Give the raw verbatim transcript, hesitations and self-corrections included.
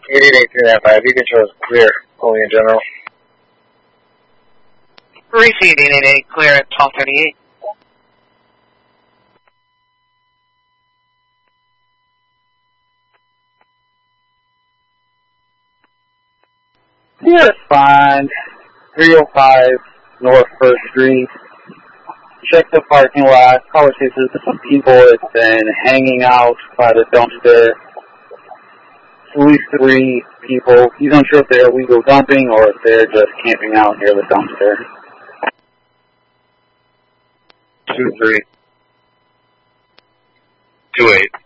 eight eight eight three nine five, you can show us clear, only in general. Receive eight eight eight, clear at twelve thirty-eight. Yeah, it's fine. three oh five North First Street. Check the parking lot. Caller says some people have been hanging out by the dumpster. At least three people. He's unsure if they're illegal dumping or if they're just camping out near the dumpster. Two three. Two eight.